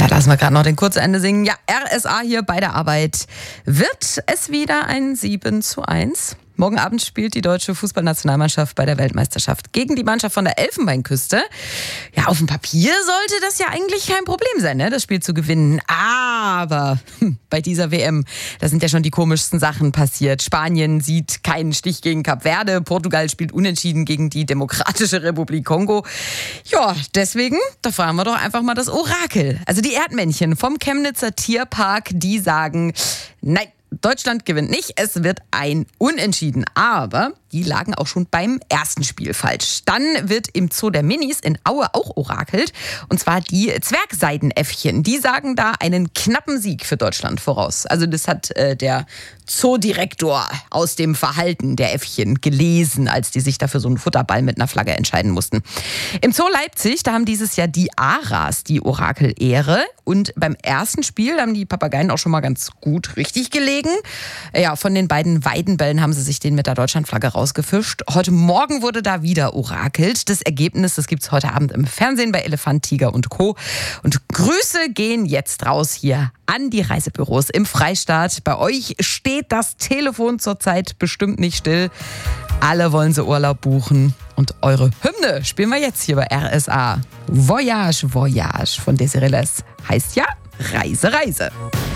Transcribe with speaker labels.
Speaker 1: Da lassen wir gerade noch den Kurzende singen. Ja, RSA hier bei der Arbeit. Wird es wieder ein 7:1? Morgen Abend spielt die deutsche Fußballnationalmannschaft bei der Weltmeisterschaft gegen die Mannschaft von der Elfenbeinküste. Ja, auf dem Papier sollte das ja eigentlich kein Problem sein, ne, das Spiel zu gewinnen. Aber bei dieser WM, da sind ja schon die komischsten Sachen passiert. Spanien sieht keinen Stich gegen Kap Verde. Portugal spielt unentschieden gegen die Demokratische Republik Kongo. Ja, deswegen, da fragen wir doch einfach mal das Orakel. Also die Erdmännchen vom Chemnitzer Tierpark, die sagen, nein, Deutschland gewinnt nicht, es wird ein Unentschieden. Aber die lagen auch schon beim ersten Spiel falsch. Dann wird im Zoo der Minis in Aue auch orakelt. Und zwar die Zwergseidenäffchen. Die sagen da einen knappen Sieg für Deutschland voraus. Also das hat der Zoodirektor aus dem Verhalten der Äffchen gelesen, als die sich dafür so einen Futterball mit einer Flagge entscheiden mussten. Im Zoo Leipzig, da haben dieses Jahr die Aras die Orakelehre. Und beim ersten Spiel haben die Papageien auch schon mal ganz gut richtig gelegen. Ja, von den beiden Weidenbällen haben sie sich den mit der Deutschlandflagge rausgefischt. Heute Morgen wurde da wieder orakelt. Das Ergebnis, das gibt's heute Abend im Fernsehen bei Elefant, Tiger und Co. Und Grüße gehen jetzt raus hier an die Reisebüros im Freistaat. Bei euch steht das Telefon zurzeit bestimmt nicht still. Alle wollen sie Urlaub buchen. Und eure Hymne spielen wir jetzt hier bei RSA. Voyage, Voyage von Desiree Les heißt ja Reise, Reise.